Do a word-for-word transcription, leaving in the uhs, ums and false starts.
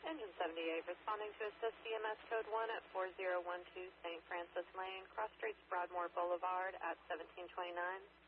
Engine seventy-eight responding to assist C M S code one at four zero one two Saint Francis Lane, Cross Streets, Broadmoor Boulevard at seventeen twenty-nine.